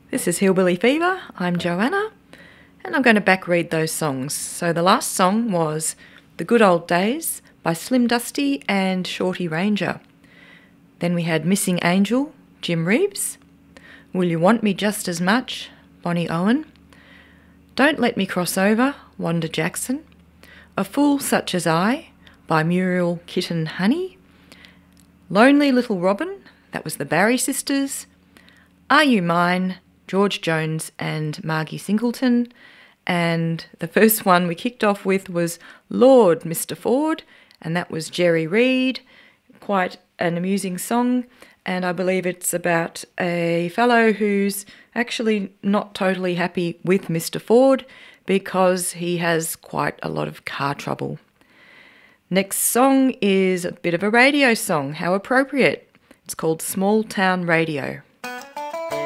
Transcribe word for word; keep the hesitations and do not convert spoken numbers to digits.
This is Hillbilly Fever. I'm Joanna, and I'm going to back read those songs. So the last song was The Good Old Days by Slim Dusty and Shorty Ranger. Then we had Missing Angel, Jim Reeves. Will You Want Me Just As Much, Bonnie Owen. Don't Let Me Cross Over, Wanda Jackson. A Fool Such As I by Muriel Kitten Honey. Lonely Little Robin, that was the Barry Sisters. Are You Mine, George Jones and Margie Singleton. And the first one we kicked off with was Lord, Mister Ford, and that was Jerry Reed. Quite an amusing song, and I believe it's about a fellow who's actually not totally happy with Mister Ford because he has quite a lot of car trouble. Next song is a bit of a radio song. How appropriate. It's called Small Town Radio.